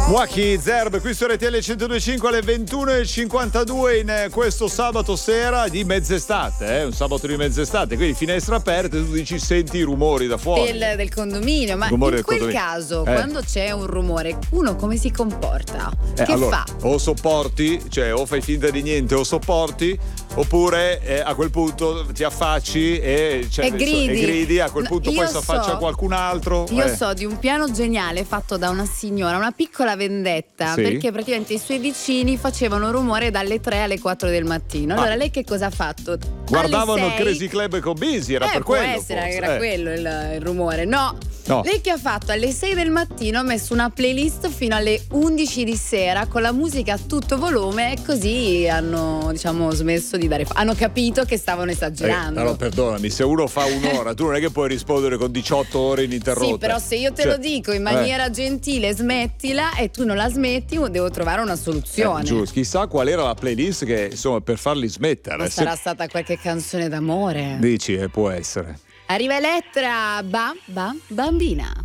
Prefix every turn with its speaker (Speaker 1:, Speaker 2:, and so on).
Speaker 1: Wacky Zerb qui su RTL 102.5 alle 21.52 in questo sabato sera di mezz'estate, un sabato di mezz'estate, quindi finestre aperte, tu dici senti i rumori da fuori
Speaker 2: del condominio, ma
Speaker 1: rumori
Speaker 2: in quel caso quando c'è un rumore uno come si comporta? Che
Speaker 1: allora,
Speaker 2: fa?
Speaker 1: o sopporti, cioè o fai finta di niente o sopporti, oppure a quel punto ti affacci e gridi, a quel punto poi si affaccia qualcun altro.
Speaker 2: Io so di un piano geniale fatto da una signora, una piccola vendetta,
Speaker 1: sì,
Speaker 2: perché praticamente i suoi vicini facevano rumore dalle 3 alle 4 del mattino. Allora lei che cosa ha fatto?
Speaker 1: Guardavano
Speaker 2: alle 6,
Speaker 1: il Crazy Club con Busy, era per
Speaker 2: può
Speaker 1: quello
Speaker 2: essere,
Speaker 1: forse.
Speaker 2: era quello il rumore. No, lei che ha fatto? Alle 6 del mattino ha messo una playlist fino alle 11 di sera con la musica a tutto volume, e così hanno smesso di dare hanno capito che stavano esagerando.
Speaker 1: Però perdonami, se uno fa un'ora tu non è che puoi rispondere con 18 ore ininterrotte.
Speaker 2: Sì, però se io te lo dico in maniera gentile, smettila, e tu non la smetti, devo trovare una soluzione.
Speaker 1: Giusto, chissà qual era la playlist che insomma per farli smettere.
Speaker 2: Ma sarà stata qualche canzone d'amore?
Speaker 1: Dici, può essere.
Speaker 2: Arriva Elettra, bambina.